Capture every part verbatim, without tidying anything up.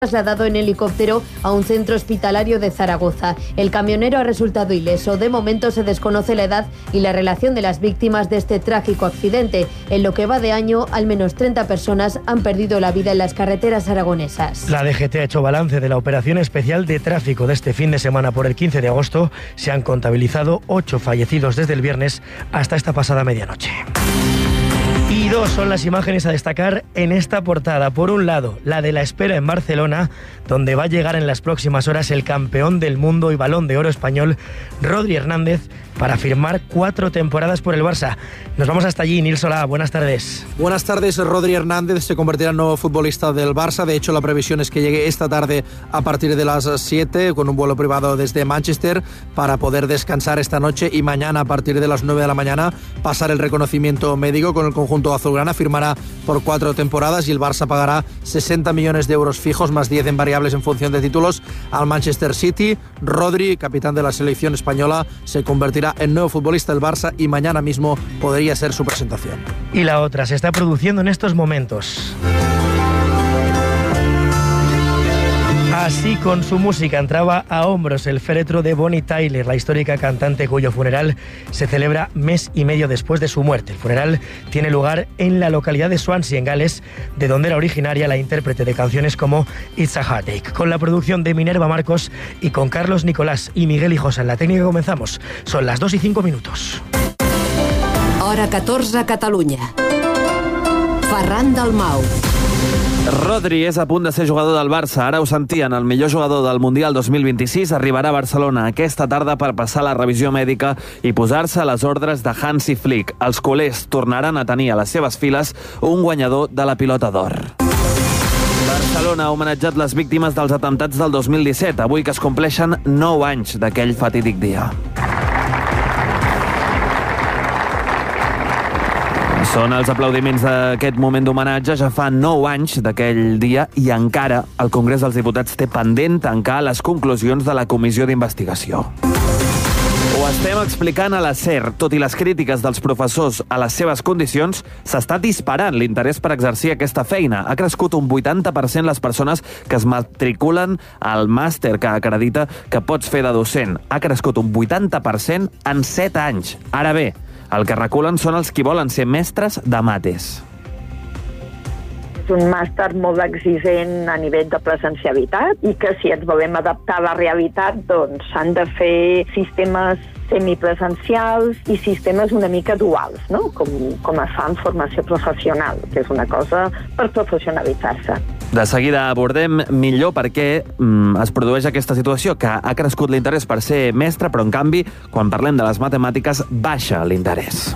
trasladado en helicóptero a un centro hospitalario de Zaragoza. El camionero ha resultado ileso. De momento se desconoce la edad y la relación de las víctimas de este trágico accidente. En lo que va de año, al menos treinta personas han perdido la vida en las carreteras aragonesas. La D G T ha hecho balance de la operación especial de tráfico de este fin de semana por el quince de agosto. Se han contabilizado ocho fallecidos desde el viernes hasta esta pasada medianoche. Y dos son las imágenes a destacar en esta portada. Por un lado, la de la espera en Barcelona, donde va a llegar en las próximas horas el campeón del mundo y Balón de Oro español, Rodri Hernández, para firmar cuatro temporadas por el Barça. Nos vamos hasta allí. Nil Solá, buenas tardes. Buenas tardes. Rodri Hernández se convertirá en nuevo futbolista del Barça. De hecho, la previsión es que llegue esta tarde a partir de las siete con un vuelo privado desde Manchester para poder descansar esta noche y mañana a partir de las nueve de la mañana pasar el reconocimiento médico con el conjunto azulgrana. Firmará por cuatro temporadas y el Barça pagará sesenta millones de euros fijos más diez en variables en función de títulos al Manchester City. Rodri, capitán de la selección española, se convertirá en nuevo futbolista del Barça y mañana mismo podría ser su presentación. Y la otra se está produciendo en estos momentos. Así, con su música, entraba a hombros el féretro de Bonnie Tyler, la histórica cantante cuyo funeral se celebra mes y medio después de su muerte. El funeral tiene lugar en la localidad de Swansea, en Gales, de donde era originaria la intérprete de canciones como It's a Heartache. Con la producción de Minerva Marcos y con Carlos Nicolás y Miguel Hijosa en la técnica comenzamos. Son las dos y cinco minutos. Hora catorze a Catalunya. Ferran Dalmau. Rodri és a punt de ser jugador del Barça. Ara ho sentien, el millor jugador del Mundial dos mil vint-i-sis arribarà a Barcelona aquesta tarda per passar la revisió mèdica i posar-se a les ordres de Hansi Flick. Els culers tornaran a tenir a les seves files un guanyador de la pilota d'or. Barcelona ha homenatjat les víctimes dels atemptats del dos mil disset, avui que es compleixen nou anys d'aquell fatídic dia. Són els aplaudiments d'aquest moment d'homenatge. Ja fa nou anys d'aquell dia i encara el Congrés dels Diputats té pendent tancar les conclusions de la comissió d'investigació. Ho estem explicant a la SER. Tot i les crítiques dels professors a les seves condicions, s'està disparant l'interès per exercir aquesta feina. Ha crescut un vuitanta per cent les persones que es matriculen al màster que acredita que pots fer de docent. Ha crescut un vuitanta per cent en set anys. Ara bé, el que reculen són els qui volen ser mestres de mates. És un màster molt exigent a nivell de presencialitat i que si ens volem adaptar a la realitat, doncs s'han de fer sistemes semipresencials i sistemes una mica duals, no? com, com es fa en formació professional, que és una cosa per professionalitzar-se. De seguida abordem millor per què mm, es produeix aquesta situació, que ha crescut l'interès per ser mestre, però en canvi, quan parlem de les matemàtiques, baixa l'interès.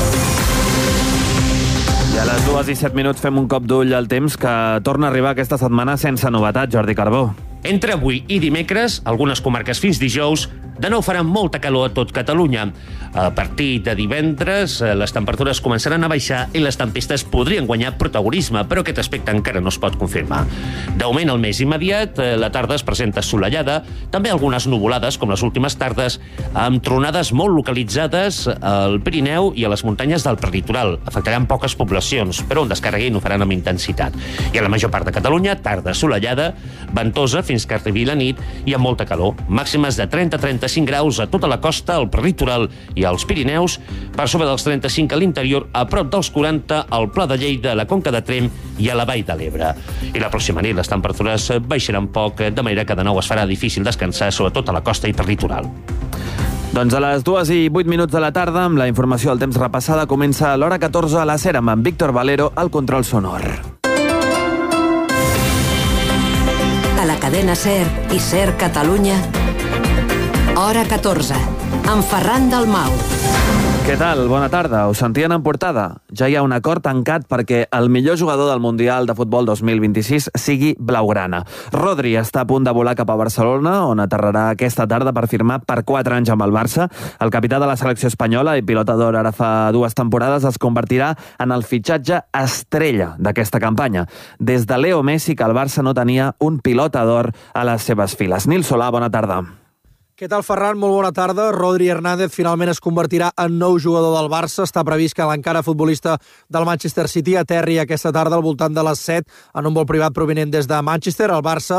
I a les dues i set minuts fem un cop d'ull al temps que torna a arribar aquesta setmana sense novetat, Jordi Carbó. Entre avui i dimecres, algunes comarques fins dijous, de nou farà molta calor a tot Catalunya. A partir de divendres, les temperatures començaran a baixar i les tempestes podrien guanyar protagonisme, però aquest aspecte encara no es pot confirmar. D'augment al mes immediat, la tarda es presenta assolellada, també algunes nuvolades, com les últimes tardes, amb tronades molt localitzades al Pirineu i a les muntanyes del prelitoral. Afectaran poques poblacions, però on descarreguin ho faran amb intensitat. I a la major part de Catalunya, tarda assolellada, ventosa fins que arribi la nit i amb molta calor. Màximes de trenta a trenta-cinc graus a tota la costa, al prelitoral i als Pirineus, per sobre dels trenta-cinc a l'interior, a prop dels quaranta al Pla de Lleida, a la Conca de Tremp i a la Vall de l'Ebre. I la pròxima nit les temperatures baixaran poc, de manera que de nou es farà difícil descansar, sobretot a la costa i prelitoral. Doncs a les dues i vuit minuts de la tarda, amb la informació del temps repassada, comença l'hora catorze a la SER amb en Víctor Valero al control sonor. A la cadena SER i SER Catalunya, hora catorze, amb Ferran Dalmau. Què tal? Bona tarda. Ho sentien en portada? Ja hi ha un acord tancat perquè el millor jugador del Mundial de Futbol dos mil vint-i-sis sigui blaugrana. Rodri està a punt de volar cap a Barcelona, on aterrarà aquesta tarda per firmar per quatre anys amb el Barça. El capità de la selecció espanyola i pilota d'or ara fa dues temporades es convertirà en el fitxatge estrella d'aquesta campanya. Des de Leo Messi, que el Barça no tenia un pilota d'or a les seves files. Nil Solà, bona tarda. Què tal, Ferran? Molt bona tarda. Rodri Hernández finalment es convertirà en nou jugador del Barça. Està previst que l'encara futbolista del Manchester City aterri aquesta tarda al voltant de les set en un vol privat provinent des de Manchester. El Barça